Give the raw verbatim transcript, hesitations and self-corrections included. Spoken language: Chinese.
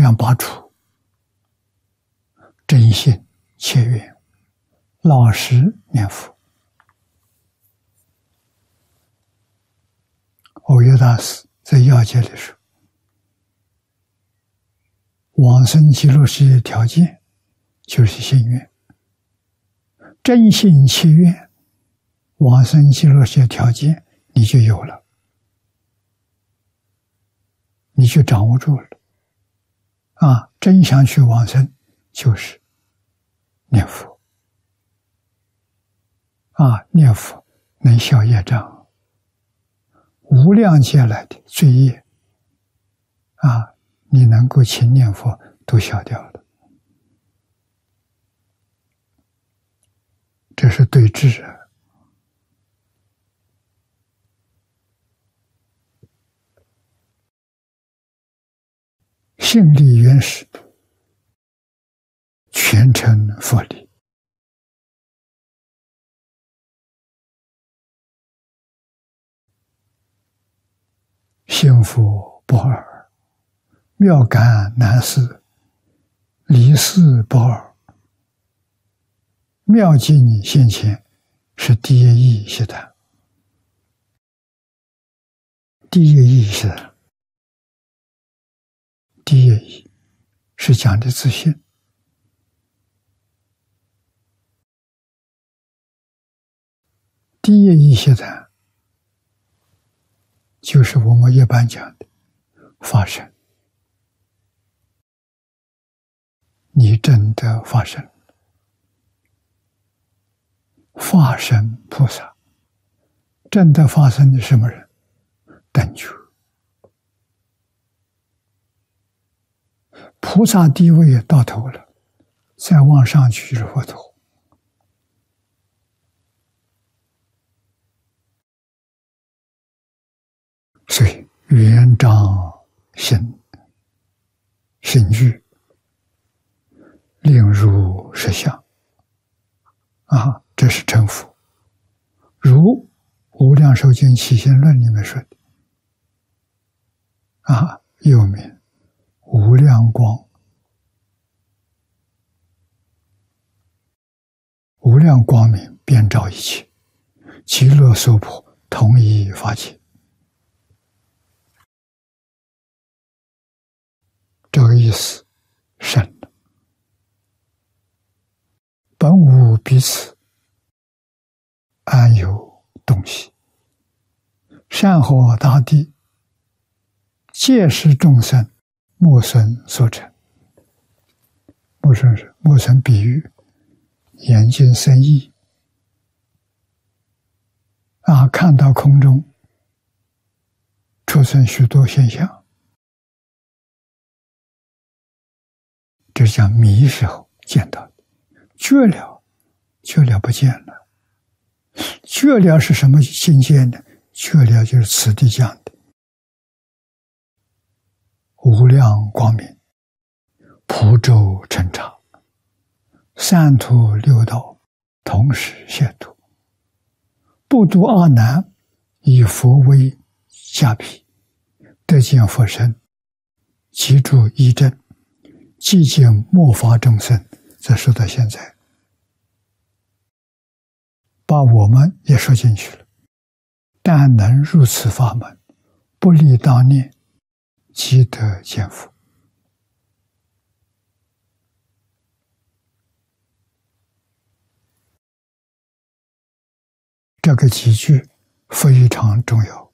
量拔除，真心切愿，老实念佛。欧约大师在要解里说，往生极乐世界条件就是心愿，真心切愿，往生极乐世界条件你就有了，你就掌握住了。啊，真想去往生，就是念佛。啊，念佛能消业障，无量劫来的罪业，啊，你能够勤念佛都消掉了。这是对治啊。性力原始，全称佛力。幸福不二，妙感难思，离事不二。妙境现前，是第一义习谈。第一义习谈，第一义是讲的自信。第一义习谈就是我们一般讲的发生，你真的发生，化身菩萨，真的发生的什么人？等觉。菩萨地位到头了，再往上去就是佛陀。所以圆彰心心具，令入实相。啊，这是成佛。如无量寿经起信论里面说的，啊，又名无量光，无量光明遍照一切，极乐娑婆同一法界。这个意思深了。本无彼此，安有东西？山河大地，皆是众生木孙所成。木孙是木孙比喻，眼睛生意啊，看到空中出现许多现象。这是讲迷时候见到的，觉了，觉了不见了。觉了是什么境界呢？觉了就是此地讲的无量光明，普周澄察，三途六道同时显突，不独阿难以佛为迦毗，得见佛身，其住一真，寂静末法众生，这说到现在，把我们也说进去了。但能入此法门，不离当念，即得见佛。这个几句非常重要。